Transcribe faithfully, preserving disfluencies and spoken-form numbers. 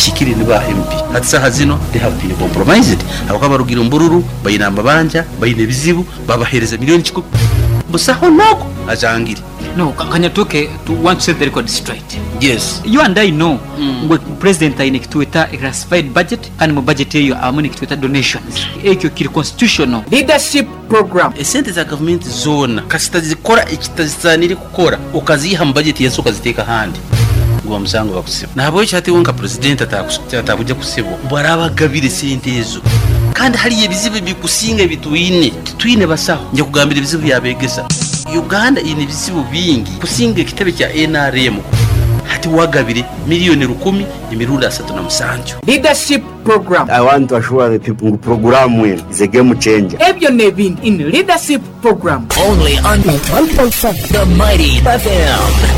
bashikire ni ba M P hati saha zino they have been compromised abakaba rugira umbururu bayina amabanja bayine bizibu babahereza miliyoni kikumi busaho noko ajangire. No, Kanyatoke to want to set the record straight. Yes. You and I know mm. President aine kitueta a classified budget and mo budget hiyo amoni kitueta donations. Ekyo kiri constitutional leadership program. Esente za government zone kasitazikora ikitazaniri kukora ukaziha budget yeso kaziteka handi. Ngo msango bakusiba. Nabo icyate wonka president atakuja kusibo. Baraba gabire sente ezo. Kandi hari yebizibe bikusinga bitwine. Twine basaho. Nje kugambira ibizibu yabegesa. Uganda ine bisibu bingi kusinga kitebe cya N R M hati wagabire miliyoni rukumi imirundi asatu na musanju. Leadership program. I want to assure the people program win is a game changer. Ebyo nevin in leadership program only on one point seven the Mighty F M.